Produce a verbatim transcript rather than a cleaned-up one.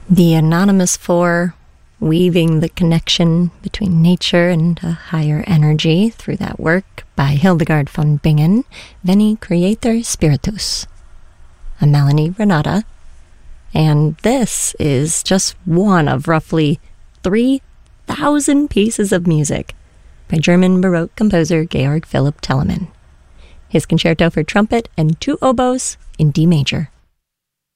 The Anonymous Four, weaving the connection between nature and a higher energy through that work by Hildegard von Bingen, Veni Creator Spiritus. I'm Melanie Renata, and this is just one of roughly three thousand pieces of music by German Baroque composer Georg Philipp Telemann. His concerto for trumpet and two oboes in D major.